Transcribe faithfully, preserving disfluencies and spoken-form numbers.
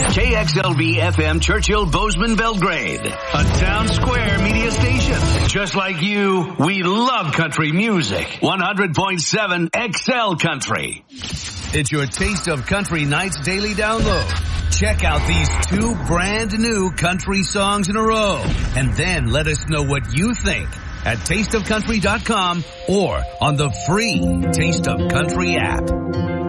K X L V F M Churchill Bozeman Belgrade, a town square media station. Just like you, we love country music. one hundred point seven X L Country. It's your Taste of Country Nights daily download. Check out these two brand new country songs in a row, and then let us know what you think at taste of country dot com or on the free Taste of Country app.